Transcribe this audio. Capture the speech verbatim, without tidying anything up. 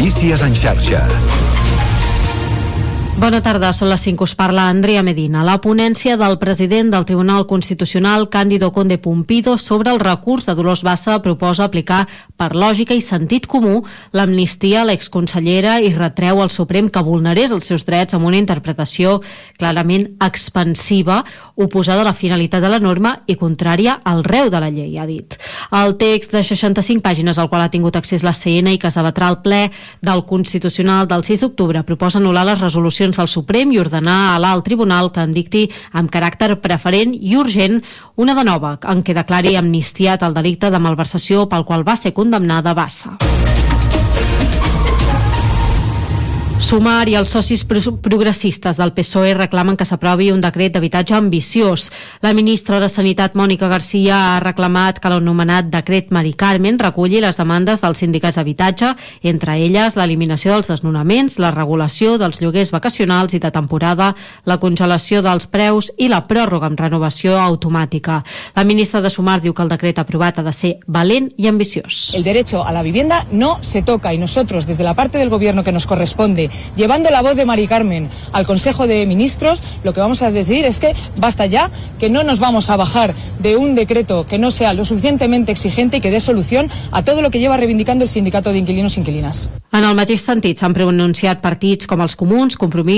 Notícies en xarxa. Bona tarda, són les cinc, us parla Andrea Medina. La ponència del president del Tribunal Constitucional, Cándido Conde Pumpido, sobre el recurs de Dolors Bassa proposa aplicar per lògica i sentit comú l'amnistia a l'exconsellera i retreu al Suprem que vulnerés els seus drets amb una interpretació clarament expansiva, oposada a la finalitat de la norma i contrària al reu de la llei, ha dit. El text de seixanta-cinc pàgines al qual ha tingut accés la C N i que es debatrà al ple del Constitucional del sis d'octubre proposa anul·lar les resolucions del Suprem i ordenar a l'alt tribunal que en dicti amb caràcter preferent i urgent una de nova en què declari amnistiat el delicte de malversació pel qual va ser condemnada Bassa. Sumar i els socis progressistes del P S O E reclamen que s'aprovi un decret d'habitatge ambiciós. La ministra de Sanitat, Mònica Garcia, ha reclamat que l'anomenat decret Mari Carmen reculli les demandes dels sindicats d'habitatge, entre elles l'eliminació dels desnonaments, la regulació dels lloguers vacacionals i de temporada, la congelació dels preus i la pròrroga amb renovació automàtica. La ministra de Sumar diu que el decret aprovat ha de ser valent i ambiciós. El derecho a la vivienda no se toca y nosotros, desde la parte del gobierno que nos corresponde, llevando la voz de Mari Carmen al Consejo de Ministros, lo que vamos a decir es que basta ya, que no nos vamos a bajar de un decreto que no sea lo suficientemente exigente y que dé solución a todo lo que lleva reivindicando el sindicato de inquilinos e inquilinas. En el mateix sentit s'han pronunciat partits com els Comuns, Compromís